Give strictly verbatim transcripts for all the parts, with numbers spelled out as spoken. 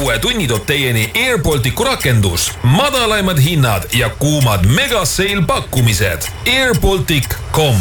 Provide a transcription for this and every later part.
uue tunni toob teieni Air Balticu rakendus, madalaimad hinnad ja kuumad megasale pakkumised. air baltic dot com.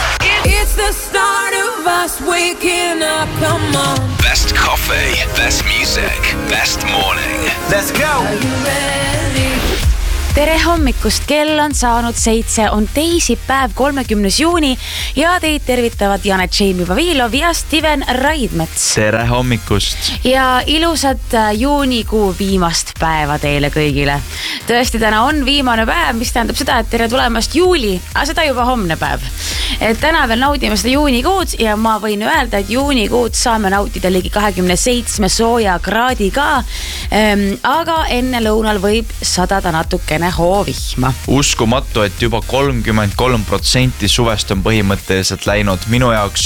It's the start of us waking up, come on. Best coffee, best music, best morning. Let's go! Are you ready? Tere hommikust, kell on saanud seitse, on teisipäev kolmekümnes juuni ja teid tervitavad Janet Jamie Vavilov ja Steven Raidmets. Tere hommikust. Ja ilusat juunikuu viimast päeva teile kõigile. Tõesti, täna on viimane päev, mis tähendab seda, et tere tulemast juuli, aga seda juba homne päev. Et täna veel naudime seda juunikuud ja ma võin öelda, et juunikuud saame nautida ligi kahekümne seitsme sooja kraadiga, ähm, aga enne lõunal võib sadada natukene hoovihma. Uskumatu, et juba kolmkümmend kolm protsenti suvest on põhimõtteliselt läinud. Minu jaoks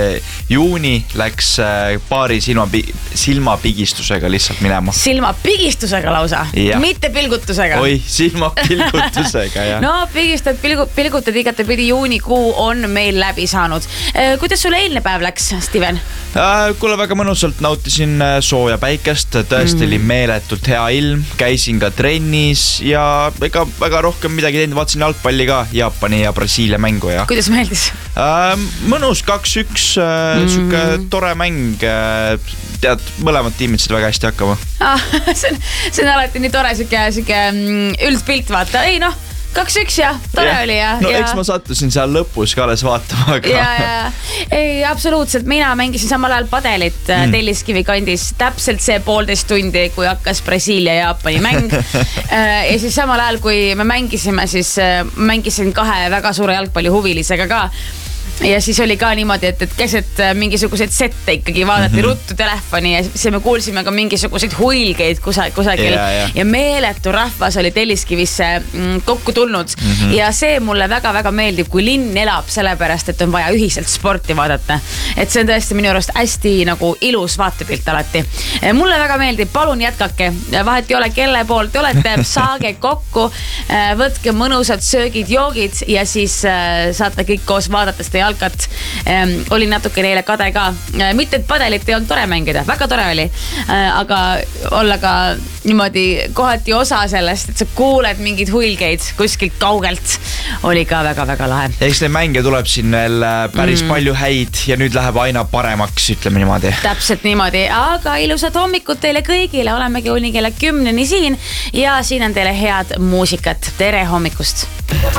juuni läks paari silma, silmapigistusega lihtsalt minema. Silmapigistusega lausa? Ja. Mitte pilgutusega? Oi, silmapilgutusega, jah. No, pigistad, pilgu, pilgutad igate pidi, juunikuu on meil läbi saanud. Kuidas sul eilne päev läks, Steven? Äh, kuule, väga mõnusalt nautisin sooja päikest, tõesti oli mm. meeletult hea ilm, käisin ka trennis ja ega väga rohkem midagi teinud, vaatasin jalgpalli ka, Jaapani ja Brasiilia mängu. Ja. Kuidas meeldis? Äh, mõnus kaks üks, äh, mm. suke tore mäng, äh, tead, mõlemad tiimid seda väga hästi hakkama. Ah, see, on, see on alati nii tore suke, suke üldpilt vaata, ei noh, kaks üks ja tore ja. Oli ja. No ja. Eks ma sattusin seal lõpus ka alles vaatama. Aga... Ja, ja. Ei, absoluutselt, mina mängisin samal ajal padelit mm. Telliskivi kandis täpselt see poolteist tundi, kui hakkas Brasiilia ja Jaapani mäng. Ja siis samal ajal, kui me mängisime, siis mängisin kahe väga suure jalgpallihuvilisega ka. Ja siis oli ka niimoodi, et, et keset mingisuguseid sette ikkagi vaadati mm-hmm. ruttu telefoni ja siis me kuulsime ka mingisuguseid huilgeid kusa, kusagil ja, ja. ja meeletu rahvas oli Telliskivisse mm, kokku tulnud mm-hmm. ja see mulle väga-väga meeldib, kui linn elab sellepärast, et on vaja ühiselt sporti vaadata. Et see on tõesti minu arust hästi nagu ilus vaatepilt alati. Mulle väga meeldib, palun jätkake, vahet ei ole, kelle poolt te olete, saage kokku, võtke mõnusad söögid, joogid ja siis saate kõik koos vaadata seda jalkat. Ähm, oli natuke neile kade ka. Äh, mitte, et padelit ei olnud tore mängida. Väga tore oli. Äh, aga olla ka niimoodi kohati osa sellest, et sa kuuled mingid huilgeid kuskilt kaugelt. Oli ka väga-väga lahe. Eks neid mänge tuleb siin veel päris mm. palju häid ja nüüd läheb aina paremaks, ütleme niimoodi. Täpselt niimoodi. Aga ilusad hommikut teile kõigile. Olemegi kuni kella kümneni siin ja siin on teile head muusikat. Tere hommikust!